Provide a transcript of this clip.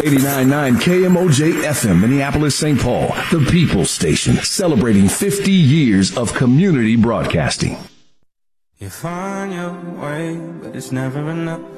89.9 KMOJ FM, Minneapolis, St. Paul, the People's Station, celebrating 50 years of community broadcasting. You find your way, but it's never enough.